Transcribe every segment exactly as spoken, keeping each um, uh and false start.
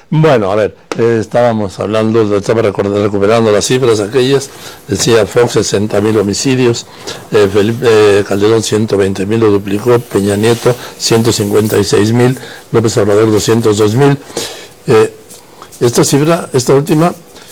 Bueno, a ver, eh, estábamos hablando, estaba recordando, recuperando las cifras aquellas, decía Fox sesenta mil homicidios, eh, Felipe eh, Calderón ciento veinte mil, lo duplicó, Peña Nieto ciento cincuenta y seis mil, López Obrador doscientos dos mil. Eh, esta cifra, esta última,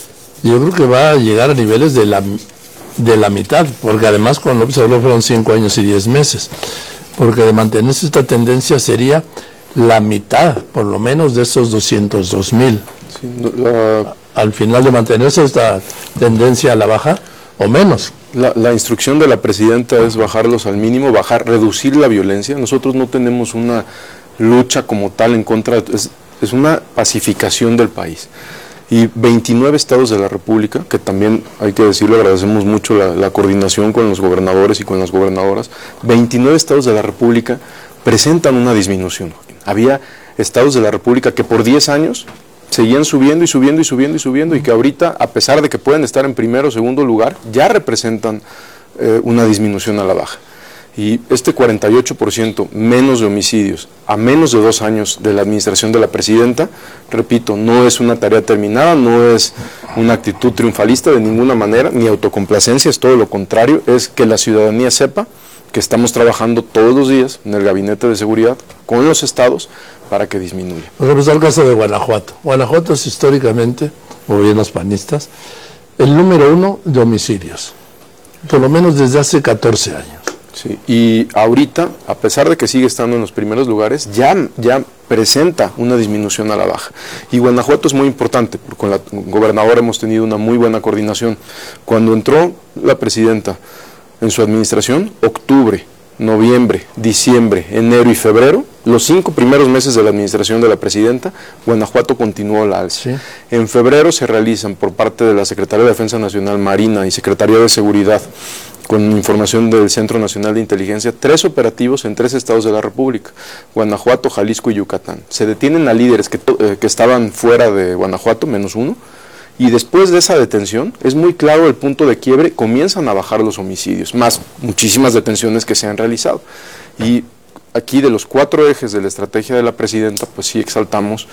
yo creo que va a llegar a niveles de la, de la mitad, porque además con López Obrador fueron cinco años y diez meses, porque de mantenerse esta tendencia sería la mitad, por lo menos, de esos doscientos dos mil. Sí, la... Al final de mantenerse esta tendencia a la baja, o menos. La, la instrucción de la presidenta es bajarlos al mínimo, bajar, reducir la violencia. Nosotros no tenemos una lucha como tal en contra, es, es una pacificación del país. Y veintinueve estados de la República, que también hay que decirlo, agradecemos mucho la, la coordinación con los gobernadores y con las gobernadoras, veintinueve estados de la República presentan una disminución. Había estados de la República que por diez años seguían subiendo y subiendo y subiendo y subiendo y que ahorita, a pesar de que pueden estar en primero o segundo lugar, ya representan eh, una disminución a la baja. Y este cuarenta y ocho por ciento menos de homicidios a menos de dos años de la administración de la presidenta, repito, no es una tarea terminada, no es una actitud triunfalista de ninguna manera, ni autocomplacencia, es todo lo contrario, es que la ciudadanía sepa que estamos trabajando todos los días en el Gabinete de Seguridad con los estados para que disminuya. Por ejemplo, está el caso de Guanajuato. Guanajuato es históricamente, gobiernos panistas, el número uno de homicidios, por lo menos desde hace catorce años. Sí, y ahorita, a pesar de que sigue estando en los primeros lugares, ya, ya presenta una disminución a la baja. Y Guanajuato es muy importante, porque con la gobernadora hemos tenido una muy buena coordinación. Cuando entró la presidenta en su administración, octubre, noviembre, diciembre, enero y febrero, los cinco primeros meses de la administración de la presidenta, Guanajuato continuó la alza. Sí. En febrero se realizan por parte de la Secretaría de Defensa Nacional, Marina y Secretaría de Seguridad, con información del Centro Nacional de Inteligencia, tres operativos en tres estados de la República, Guanajuato, Jalisco y Yucatán. Se detienen a líderes que, eh, que estaban fuera de Guanajuato, menos uno, y después de esa detención, es muy claro el punto de quiebre, comienzan a bajar los homicidios, más muchísimas detenciones que se han realizado. Y aquí de los cuatro ejes de la estrategia de la presidenta, pues sí exaltamos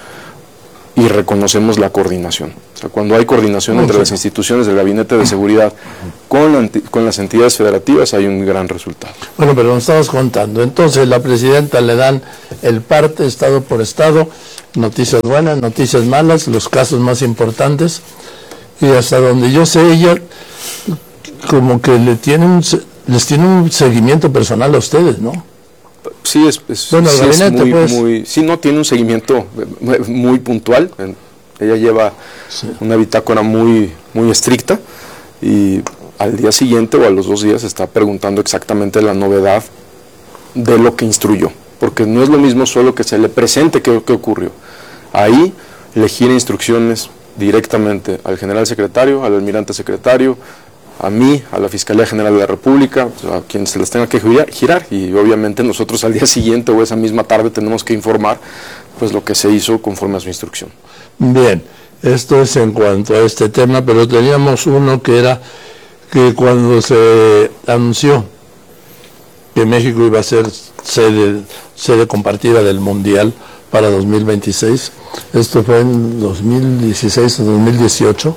y reconocemos la coordinación. O sea, cuando hay coordinación entre las instituciones del Gabinete de Seguridad con, la, con las entidades federativas, hay un gran resultado. Bueno, pero nos estamos contando. Entonces, la presidenta le dan el parte, estado por estado, noticias buenas, noticias malas, los casos más importantes, y hasta donde yo sé, ella como que le tiene un, les tiene un seguimiento personal a ustedes, ¿no? Sí, es, es, bueno, sí, es muy, pues. muy, sí, no, tiene un seguimiento muy puntual. Ella lleva sí. una bitácora muy, muy estricta y al día siguiente o a los dos días está preguntando exactamente la novedad de lo que instruyó, porque no es lo mismo solo que se le presente qué, qué ocurrió. Ahí le gira instrucciones directamente al general secretario, al almirante secretario, a mí, a la Fiscalía General de la República, a quien se les tenga que girar, y obviamente nosotros al día siguiente o esa misma tarde tenemos que informar pues lo que se hizo conforme a su instrucción. Bien, esto es en cuanto a este tema, pero teníamos uno que era que cuando se anunció que México iba a ser sede, sede compartida del Mundial para dos mil veintiséis, esto fue en dos mil dieciséis o dos mil dieciocho,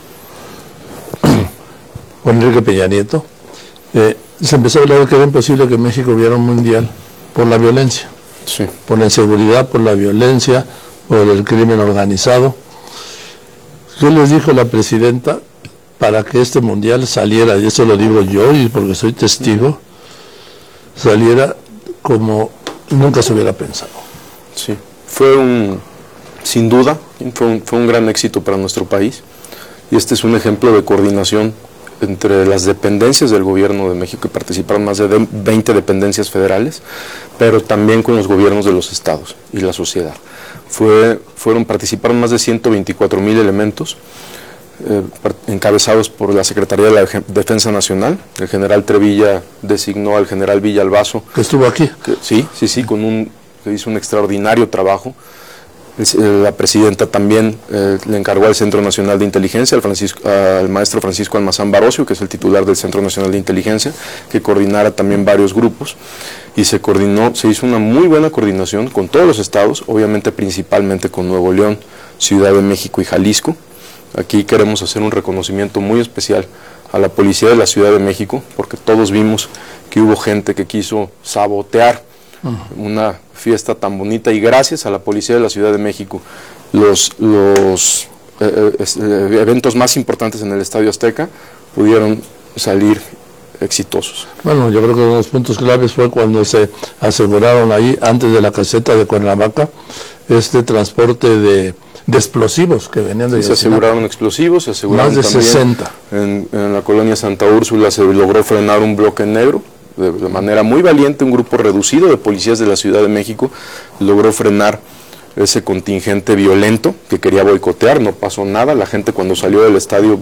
con Enrique Peña Nieto, eh, se empezó a hablar que era imposible que México hubiera un mundial por la violencia, sí. por la inseguridad, por la violencia, por el crimen organizado. ¿Qué les dijo la presidenta para que este mundial saliera, y eso lo digo yo y porque soy testigo, saliera como nunca se hubiera pensado? Sí, fue un, sin duda, fue un, fue un gran éxito para nuestro país, y este es un ejemplo de coordinación entre las dependencias del gobierno de México, y participaron más de veinte dependencias federales, pero también con los gobiernos de los estados y la sociedad. Fue, fueron, participaron más de ciento veinticuatro mil elementos, eh, encabezados por la Secretaría de la Defensa Nacional. El general Trevilla designó al general Villalbazo. ¿Que estuvo aquí? Que, sí, sí, sí, con un, que hizo un extraordinario trabajo. La presidenta también eh, le encargó al Centro Nacional de Inteligencia, al, Francisco, al maestro Francisco Almazán Barocio, que es el titular del Centro Nacional de Inteligencia, que coordinara también varios grupos, y se coordinó, se hizo una muy buena coordinación con todos los estados, obviamente principalmente con Nuevo León, Ciudad de México y Jalisco. Aquí queremos hacer un reconocimiento muy especial a la policía de la Ciudad de México, porque todos vimos que hubo gente que quiso sabotear uh-huh. una fiesta tan bonita, y gracias a la policía de la Ciudad de México, los, los eh, eh, eventos más importantes en el Estadio Azteca pudieron salir exitosos. Bueno, yo creo que uno de los puntos claves fue cuando se aseguraron ahí, antes de la caseta de Cuernavaca, este transporte de, de explosivos que venían de... Sí, se aseguraron explosivos, se aseguraron más de también sesenta. En, en la colonia Santa Úrsula se logró frenar un bloque negro, de, de manera muy valiente. Un grupo reducido de policías de la Ciudad de México logró frenar ese contingente violento que quería boicotear. No pasó nada, la gente cuando salió del estadio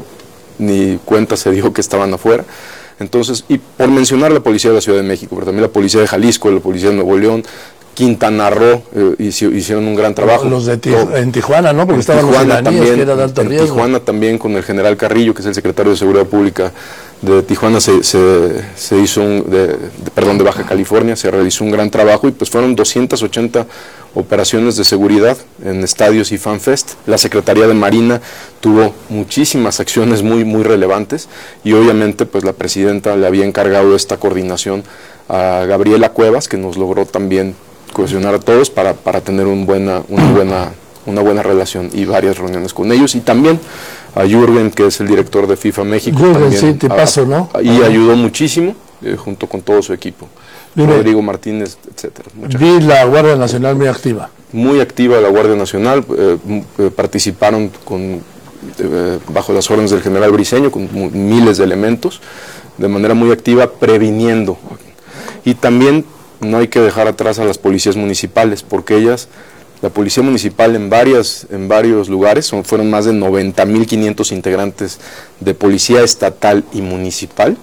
ni cuenta se dio que estaban afuera. Entonces, y por mencionar la policía de la Ciudad de México, pero también la policía de Jalisco, la policía de Nuevo León, Quintana Roo, eh, hicieron un gran trabajo. Los de Tij en Tijuana, ¿no? Porque en estaban Tijuana los iraníes, que era de alto en riesgo. Tijuana también, con el general Carrillo, que es el secretario de Seguridad Pública de Tijuana, se, se, se hizo un, de, de, perdón, de Baja California, se realizó un gran trabajo, y pues fueron doscientas ochenta operaciones de seguridad en estadios y FanFest. La Secretaría de Marina tuvo muchísimas acciones muy, muy relevantes, y obviamente pues la presidenta le había encargado esta coordinación a Gabriela Cuevas, que nos logró también cohesionar a todos para, para tener un buena, una, buena, una buena relación, y varias reuniones con ellos, y también a Jürgen, que es el director de FIFA México. Jürgen, también, sí, te paso, ¿no? Y uh-huh. ayudó muchísimo, eh, junto con todo su equipo. Dime, Rodrigo Martínez, etcétera. Vi la Guardia Nacional muy activa. Muy activa la Guardia Nacional, eh, eh, participaron con, eh, bajo las órdenes del general Briceño, con miles de elementos, de manera muy activa, previniendo. Y también no hay que dejar atrás a las policías municipales, porque ellas, la policía municipal en, varias, en varios lugares, son, fueron más de noventa mil quinientos integrantes de policía estatal y municipal,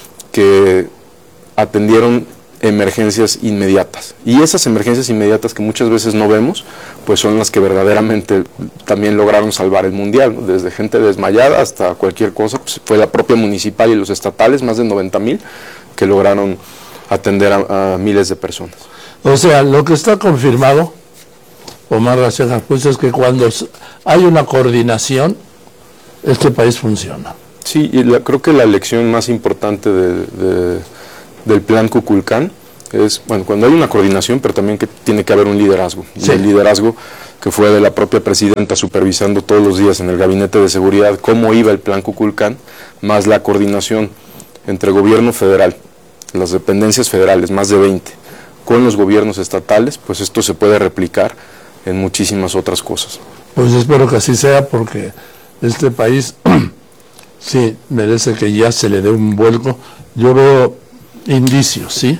que atendieron emergencias inmediatas. Y esas emergencias inmediatas que muchas veces no vemos, pues son las que verdaderamente también lograron salvar el mundial, ¿no? Desde gente desmayada hasta cualquier cosa, pues fue la propia municipal y los estatales, más de noventa mil, que lograron atender a, a miles de personas. O sea, lo que está confirmado, Omar Raceja, pues es que cuando hay una coordinación, este país funciona. Sí, y la, creo que la lección más importante de, de, del plan Kukulcán es, bueno, cuando hay una coordinación, pero también que tiene que haber un liderazgo. Sí. Y el liderazgo que fue de la propia presidenta, supervisando todos los días en el gabinete de seguridad cómo iba el plan Kukulcán, más la coordinación entre gobierno federal, las dependencias federales, más de veinte, con los gobiernos estatales, pues esto se puede replicar en muchísimas otras cosas. Pues espero que así sea, porque este país sí merece que ya se le dé un vuelco. Yo veo indicios, ¿sí?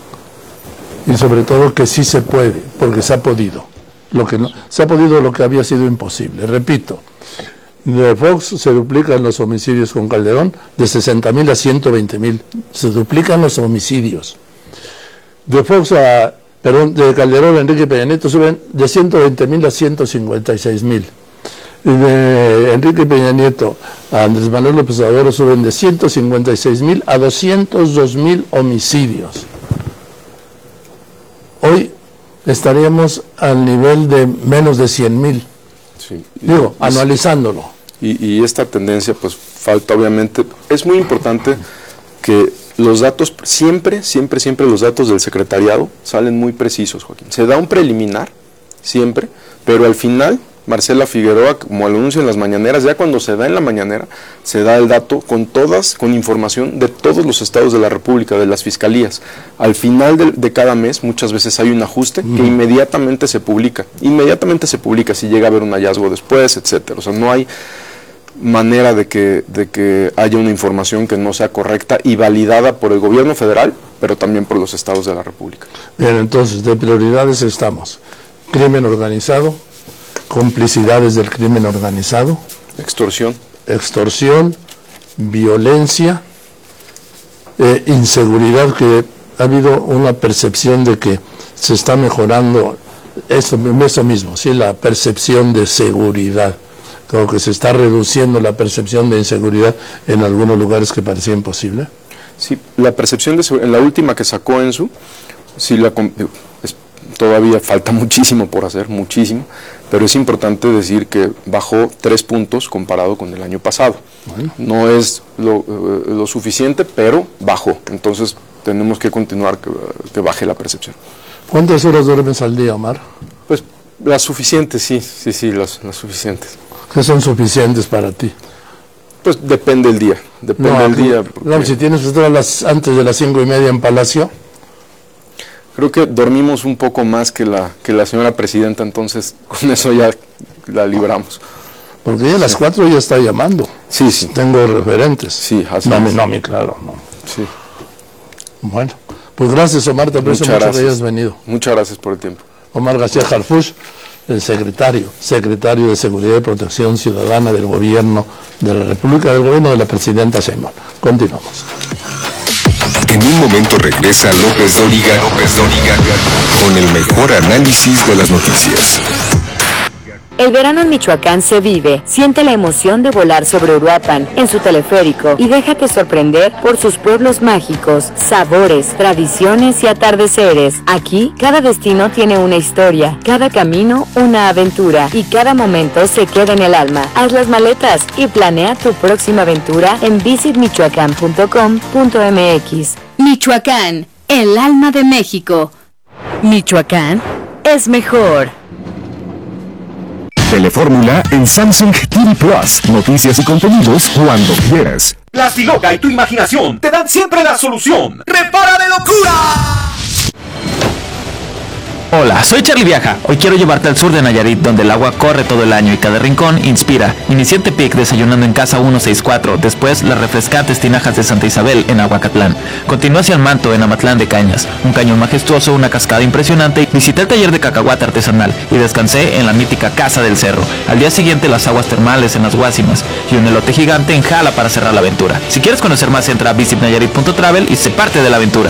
Y sobre todo que sí se puede, porque se ha podido. Lo que no, se ha podido lo que había sido imposible. Repito, de Fox se duplican los homicidios con Calderón de sesenta mil a ciento veinte mil. Se duplican los homicidios. De Fox a, perdón, de Calderón a Enrique Peña Nieto suben de ciento veinte mil a ciento cincuenta y seis mil. De Enrique Peña Nieto a Andrés Manuel López Obrador suben de ciento cincuenta y seis mil a doscientos dos mil homicidios. Hoy estaríamos al nivel de menos de cien mil. Sí. Digo, y, anualizándolo. Y, y esta tendencia, pues falta obviamente, es muy importante que los datos, siempre, siempre, siempre los datos del secretariado salen muy precisos, Joaquín. Se da un preliminar, siempre, pero al final, Marcela Figueroa, como lo anuncia en las mañaneras, ya cuando se da en la mañanera, se da el dato con todas, con información de todos los estados de la República, de las fiscalías. Al final de, de cada mes, muchas veces hay un ajuste mm. que inmediatamente se publica. Inmediatamente se publica si llega a haber un hallazgo después, etcétera. O sea, no hay manera de que, de que haya una información que no sea correcta y validada por el gobierno federal, pero también por los estados de la República. Bien, entonces, de prioridades estamos. Crimen organizado, complicidades del crimen organizado, extorsión, extorsión, violencia, eh, inseguridad, que ha habido una percepción de que se está mejorando eso, eso mismo, sí, la percepción de seguridad, como que se está reduciendo la percepción de inseguridad en algunos lugares que parecía imposible. Sí, la percepción de seguridad, en la última que sacó Ensu, sí la es, todavía falta muchísimo por hacer, muchísimo, pero es importante decir que bajó tres puntos comparado con el año pasado. Bueno. No es lo, eh, lo suficiente, pero bajó. Entonces tenemos que continuar que, que baje la percepción. ¿Cuántas horas duermes al día, Omar? Pues las suficientes, sí, sí, sí, las, las suficientes. ¿Qué son suficientes para ti? Pues depende del día, depende no, del día. Porque... No, si tienes que estar las, antes de las cinco y media en Palacio. Creo que dormimos un poco más que la que la señora presidenta, entonces con eso ya la libramos. Porque ya a las cuatro ya está llamando. Sí, sí. Tengo referentes. Sí, así no, es. No, mi claro, no. Sí. Bueno, pues gracias, Omar, te aprecio mucho que hayas venido. Muchas gracias por el tiempo. Omar García Harfuch, el secretario, secretario de Seguridad y Protección Ciudadana del Gobierno de la República, del Gobierno de la Presidenta Sheinbaum. Continuamos. En un momento regresa López Dóriga, López Dóriga, con el mejor análisis de las noticias. El verano en Michoacán se vive. Siente la emoción de volar sobre Uruapan en su teleférico y déjate sorprender por sus pueblos mágicos, sabores, tradiciones y atardeceres. Aquí, cada destino tiene una historia, cada camino una aventura y cada momento se queda en el alma. Haz las maletas y planea tu próxima aventura en visit michoacán punto com punto m x. Michoacán, el alma de México. Michoacán es mejor. Telefórmula en Samsung T V Plus. Noticias y contenidos cuando quieras. Plastiloca y tu imaginación te dan siempre la solución. ¡Repara de locura! Hola, soy Charlie Viaja. Hoy quiero llevarte al sur de Nayarit, donde el agua corre todo el año y cada rincón inspira. Inicia en Tepic desayunando en Casa ciento sesenta y cuatro, después las refrescantes tinajas de Santa Isabel en Aguacatlán. Continúa hacia el Manto en Amatlán de Cañas, un cañón majestuoso, una cascada impresionante. Visité el taller de cacahuate artesanal y descansé en la mítica Casa del Cerro. Al día siguiente las aguas termales en las Guásimas y un elote gigante en Jala para cerrar la aventura. Si quieres conocer más, entra a visit nayarit punto travel y sé parte de la aventura.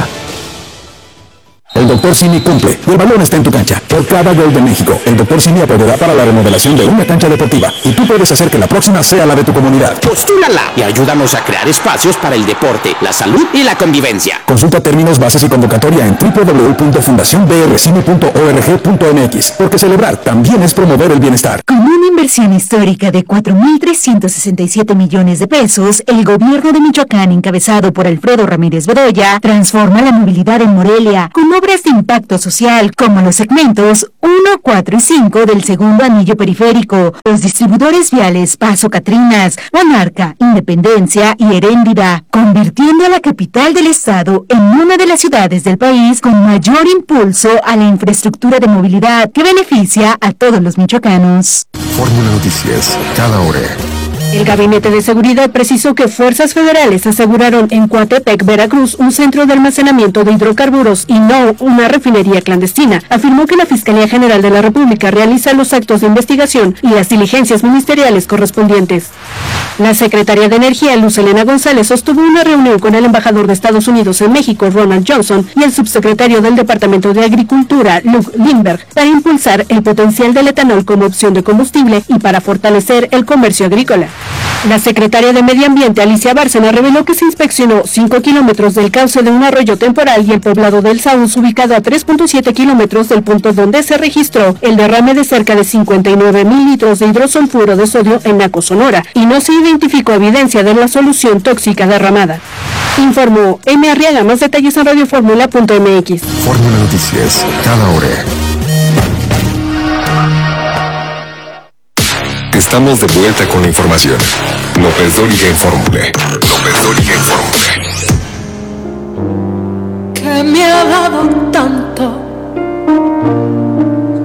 El doctor Simi cumple y el balón está en tu cancha. Por cada gol de México, el doctor Simi apoyará para la remodelación de una cancha deportiva y tú puedes hacer que la próxima sea la de tu comunidad. Postúlala y ayúdanos a crear espacios para el deporte, la salud y la convivencia. Consulta términos, bases y convocatoria en doble u doble u doble u punto fundación b r cine punto org punto m x, porque celebrar también es promover el bienestar. Con una inversión histórica de cuatro mil trescientos sesenta y siete millones de pesos, el gobierno de Michoacán, encabezado por Alfredo Ramírez Bedoya, transforma la movilidad en Morelia con obras de impacto social como los segmentos uno, cuatro y cinco del segundo anillo periférico, los distribuidores viales Paso Catrinas, Monarca, Independencia y Heréndida, convirtiendo a la capital del estado en una de las ciudades del país con mayor impulso a la infraestructura de movilidad que beneficia a todos los michoacanos. Fórmula Noticias, cada hora. El Gabinete de Seguridad precisó que fuerzas federales aseguraron en Coatepec, Veracruz, un centro de almacenamiento de hidrocarburos y no una refinería clandestina. Afirmó que la Fiscalía General de la República realiza los actos de investigación y las diligencias ministeriales correspondientes. La secretaria de Energía, Luz Helena González, sostuvo una reunión con el embajador de Estados Unidos en México, Ronald Johnson, y el subsecretario del Departamento de Agricultura, Luke Lindbergh, para impulsar el potencial del etanol como opción de combustible y para fortalecer el comercio agrícola. La secretaria de Medio Ambiente, Alicia Bárcena, reveló que se inspeccionó cinco kilómetros del cauce de un arroyo temporal y el poblado del Saúz, ubicado a tres punto siete kilómetros del punto donde se registró el derrame de cerca de cincuenta y nueve mil litros de hidrosulfuro de sodio en Naco, Sonora, y no se identificó evidencia de la solución tóxica derramada. Informó M. Arriaga. Más detalles en radioformula punto m x. Fórmula Noticias, cada hora. Estamos de vuelta con la información. López Dóriga en Fórmula. López Dóriga en Fórmula. Que me ha dado tanto